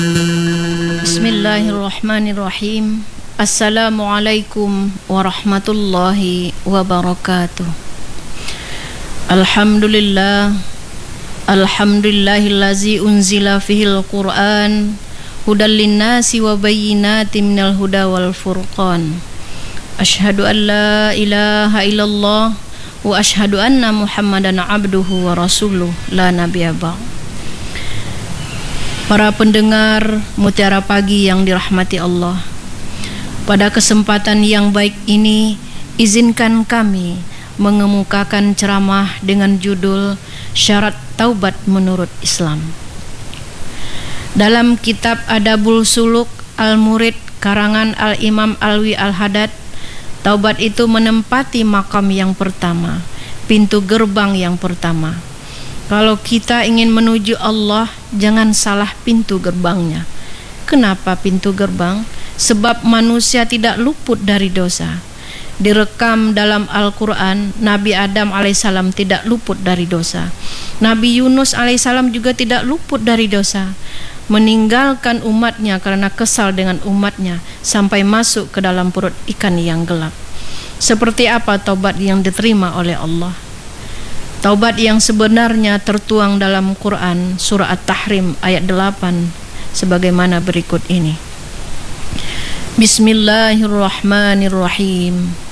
Bismillahirrahmanirrahim. Assalamualaikum warahmatullahi wabarakatuh. Alhamdulillahillazi unzila fihil Qur'an hudal linnasi wa bayyinatin minal huda wal furqan. Asyhadu an la ilaha illallah wa asyhadu anna Muhammadan abduhu wa rasuluh la nabiyya ba'd. Para pendengar Mutiara Pagi yang dirahmati Allah, pada kesempatan yang baik ini izinkan kami mengemukakan ceramah dengan judul Syarat Taubat Menurut Islam. Dalam kitab Adabul Suluk Al-Murid karangan Al-Imam Alwi Al-Haddad, taubat itu menempati makam yang pertama, pintu gerbang yang pertama. Kalau kita ingin menuju Allah, jangan salah pintu gerbangnya. Kenapa pintu gerbang? Sebab manusia tidak luput dari dosa. Direkam dalam Al-Quran, Nabi Adam alaihissalam tidak luput dari dosa. Nabi Yunus alaihissalam juga tidak luput dari dosa. Meninggalkan umatnya karena kesal dengan umatnya sampai masuk ke dalam perut ikan yang gelap. Seperti apa taubat yang diterima oleh Allah? Taubat yang sebenarnya tertuang dalam Quran surah At-Tahrim ayat 8 sebagaimana berikut ini. Bismillahirrahmanirrahim.